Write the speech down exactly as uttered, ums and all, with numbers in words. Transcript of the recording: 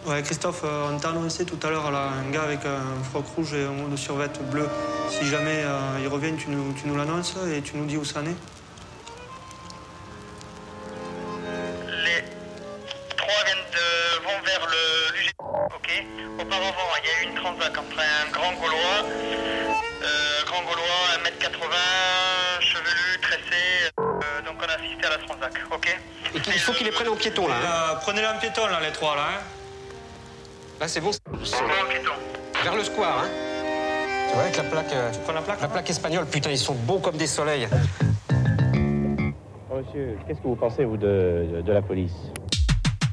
Ouais, Christophe, euh, on t'a annoncé tout à l'heure un gars avec un froc rouge et un mot de survêt bleu. Si jamais euh, il revient, tu nous, tu nous l'annonces et tu nous dis où ça en est. Les trois viennent de, vont vers le l'U G. Ok. Auparavant, il y a eu une transac entre un grand Gaulois, euh, grand Gaulois, un mètre quatre-vingts, chevelu, tressé. Euh, donc on a assisté à la transac. Ok. Et il faut qu'ils les prennent en piéton là. Hein. Euh, Prenez-les en piéton là, les trois là. Hein. Là c'est bon. En piéton. Vers le square. Hein. Tu vois avec la plaque. Euh, Tu prends la plaque La plaque espagnole. Putain, ils sont beaux comme des soleils. Oh, monsieur, qu'est-ce que vous pensez, vous, de, de, de la police ?